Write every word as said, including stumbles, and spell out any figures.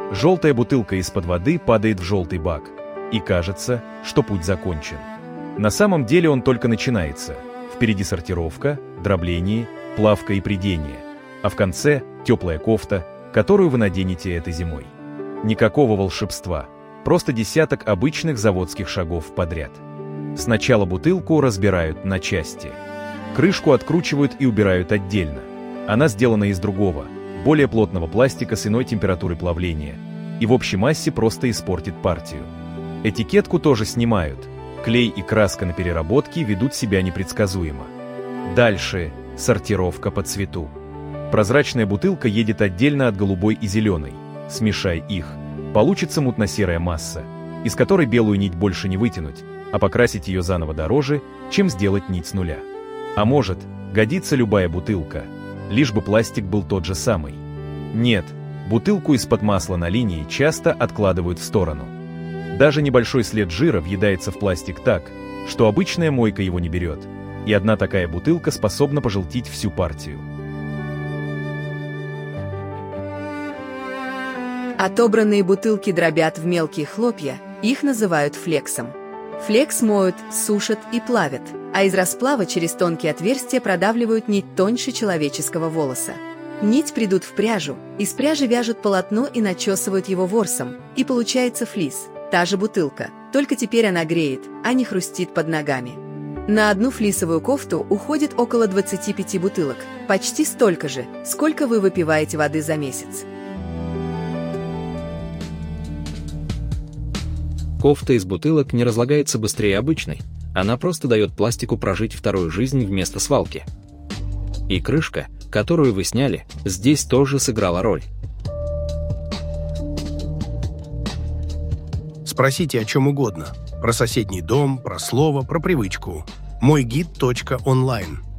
Желтая бутылка из-под воды падает в желтый бак, и кажется, что путь закончен. На самом деле он только начинается. Впереди сортировка, дробление, плавка и прядение, а в конце теплая кофта, которую вы наденете этой зимой. Никакого волшебства, просто десяток обычных заводских шагов подряд. Сначала бутылку разбирают на части. Крышку откручивают и убирают отдельно. Она сделана из другого, более плотного пластика с иной температурой плавления, и в общей массе просто испортит партию. Этикетку тоже снимают. Клей и краска на переработке ведут себя непредсказуемо. Дальше сортировка по цвету. Прозрачная бутылка едет отдельно от голубой и зеленой. Смешай их, получится мутно-серая масса, из которой белую нить больше не вытянуть, а покрасить ее заново дороже, чем сделать нить с нуля. А может, годится любая бутылка, лишь бы пластик был тот же самый. Нет, бутылку из-под масла на линии часто откладывают в сторону. Даже небольшой след жира въедается в пластик так, что обычная мойка его не берет, и одна такая бутылка способна пожелтить всю партию. Отобранные бутылки дробят в мелкие хлопья, их называют флексом. Флекс моют, сушат и плавят, а из расплава через тонкие отверстия продавливают нить тоньше человеческого волоса. Нить придут в пряжу, из пряжи вяжут полотно и начесывают его ворсом, и получается флис, та же бутылка, только теперь она греет, а не хрустит под ногами. На одну флисовую кофту уходит около двадцати пяти бутылок, почти столько же, сколько вы выпиваете воды за месяц. Кофта из бутылок не разлагается быстрее обычной, она просто дает пластику прожить вторую жизнь вместо свалки. И крышка, которую вы сняли, здесь тоже сыграла роль. Спросите о чем угодно. Про соседний дом, про слово, про привычку. мой гид точка онлайн